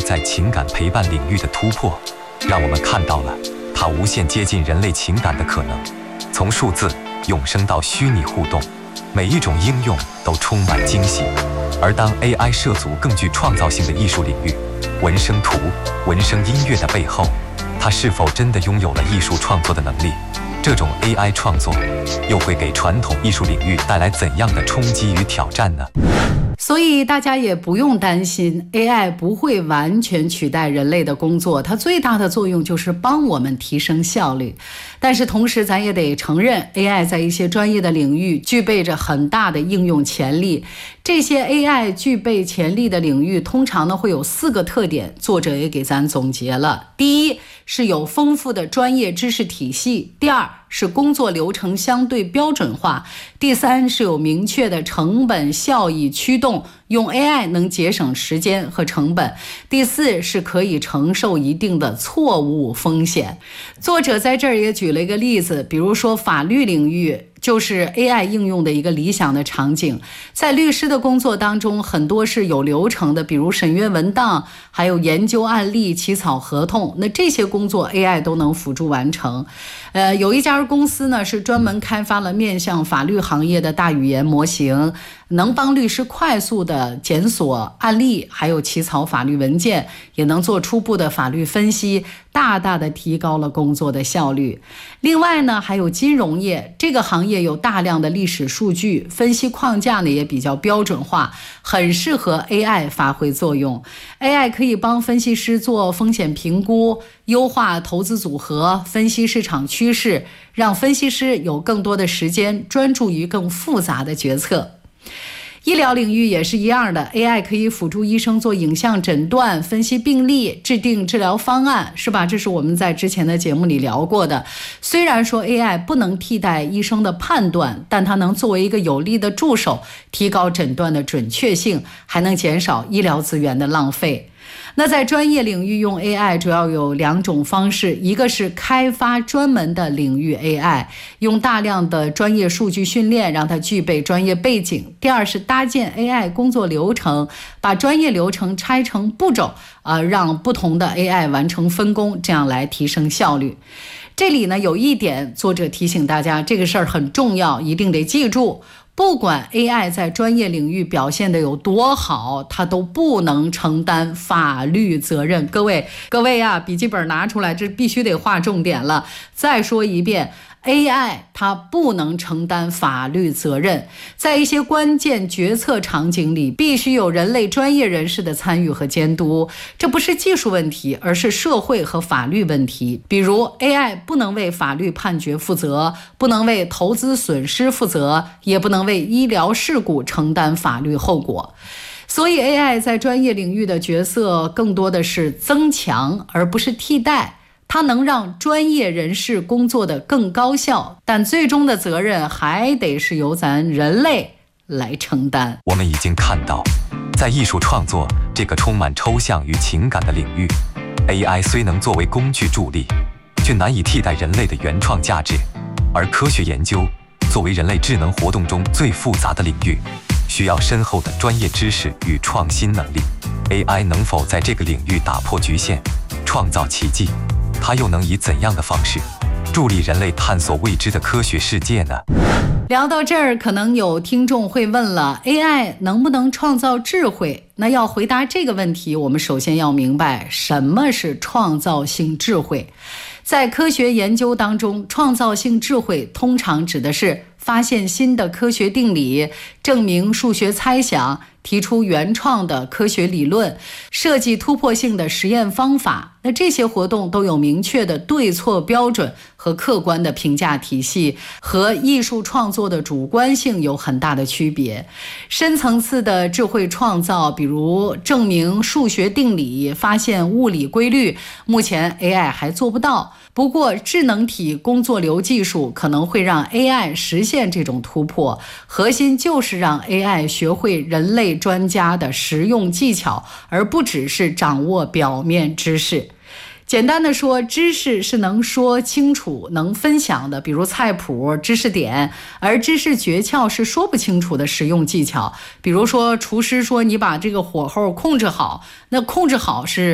在情感陪伴领域的突破，让我们看到了它无限接近人类情感的可能。从数字永生到虚拟互动，每一种应用都充满惊喜。而当 AI 涉足更具创造性的艺术领域，纹声图、纹声音乐的背后，它是否真的拥有了艺术创作的能力？这种 AI 创作又会给传统艺术领域带来怎样的冲击与挑战呢？ 所以大家也不用担心 AI 不会完全取代人类的工作，它最大的作用就是帮我们提升效率。但是同时咱也得承认， AI 在一些专业的领域具备着很大的应用潜力。这些 AI 具备潜力的领域通常呢会有4个特点，作者也给咱总结了。第一是有丰富的专业知识体系，第二是工作流程相对标准化，第三是有明确的成本效益驱动，用 AI 能节省时间和成本，第四是可以承受一定的错误风险。作者在这儿也举了一个例子，比如说法律领域就是 AI 应用的一个理想的场景。在律师的工作当中，很多是有流程的，比如审阅文档，还有研究案例、起草合同，那这些工作 AI 都能辅助完成。有一家公司呢是专门开发了面向法律行业的大语言模型，能帮律师快速的检索案例，还有起草法律文件，也能做初步的法律分析，大大的提高了工作的效率。另外呢，还有金融业，这个行业有大量的历史数据，分析框架呢也比较标准化，很适合 AI 发挥作用。AI 可以帮分析师做风险评估，优化投资组合，分析市场趋势，让分析师有更多的时间专注于更复杂的决策。医疗领域也是一样的， AI 可以辅助医生做影像诊断，分析病例，制定治疗方案，是吧？这是我们在之前的节目里聊过的。虽然说 AI 不能替代医生的判断，但它能作为一个有力的助手，提高诊断的准确性，还能减少医疗资源的浪费。那在专业领域用 AI 主要有2种方式，一个是开发专门的领域 AI， 用大量的专业数据训练，让它具备专业背景；第二是搭建 AI 工作流程，把专业流程拆成步骤，让不同的 AI 完成分工，这样来提升效率。这里呢有一点，作者提醒大家，这个事儿很重要，一定得记住。不管 AI 在专业领域表现得有多好，它都不能承担法律责任。各位呀，笔记本拿出来，这必须得划重点了。再说一遍， AI 它不能承担法律责任，在一些关键决策场景里，必须有人类专业人士的参与和监督。这不是技术问题，而是社会和法律问题。比如 AI 不能为法律判决负责，不能为投资损失负责，也不能为医疗事故承担法律后果。所以 AI 在专业领域的角色更多的是增强，而不是替代。它能让专业人士工作得更高效，但最终的责任还得是由咱人类来承担。 我们已经看到，在艺术创作这个充满抽象与情感的领域， AI 虽能作为工具助力，却难以替代人类的原创价值。而科学研究作为人类智能活动中最复杂的领域，需要深厚的专业知识与创新能力。 AI 能否在这个领域打破局限，创造奇迹？它又能以怎样的方式助力人类探索未知的科学世界呢？ 聊到这儿，可能有听众会问了， AI 能不能创造智慧？那要回答这个问题，我们首先要明白什么是创造性智慧。在科学研究当中，创造性智慧通常指的是发现新的科学定理，证明数学猜想，提出原创的科学理论，设计突破性的实验方法。那这些活动都有明确的对错标准和客观的评价体系，和艺术创作的主观性有很大的区别。深层次的智慧创造，比如证明数学定理，发现物理规律，目前 AI 还做不到。不过智能体工作流技术可能会让 AI 实现这种突破，核心就是让 AI 学会人类专家的实用技巧，而不只是掌握表面知识。简单的说，知识是能说清楚、能分享的，比如菜谱、知识点；而知识诀窍是说不清楚的实用技巧，比如说厨师说你把这个火候控制好，那控制好是